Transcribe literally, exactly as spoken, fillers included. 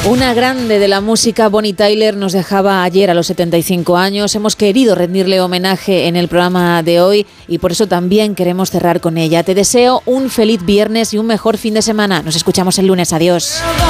Una grande de la música, Bonnie Tyler, nos dejaba ayer a los setenta y cinco años. Hemos querido rendirle homenaje en el programa de hoy y por eso también queremos cerrar con ella. Te deseo un feliz viernes y un mejor fin de semana. Nos escuchamos el lunes. Adiós.